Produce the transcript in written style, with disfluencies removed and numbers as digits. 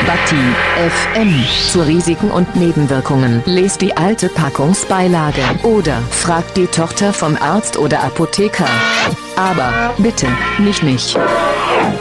Antibaktien FM. Zu Risiken und Nebenwirkungen lest die alte Packungsbeilage oder fragt die Tochter vom Arzt oder Apotheker. Aber bitte nicht mich.